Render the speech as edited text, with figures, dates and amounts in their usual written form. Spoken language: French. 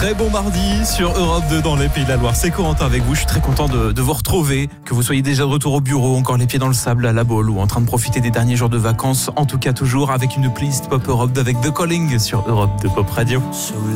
Très bon mardi sur Europe 2 dans les Pays de la Loire. C'est Corentin avec vous. Je suis très content de vous retrouver. Que vous soyez déjà de retour au bureau, encore les pieds dans le sable à la Baule ou en train de profiter des derniers jours de vacances. En tout cas, toujours avec une playlist Pop Europe avec The Calling sur Europe 2 Pop Radio.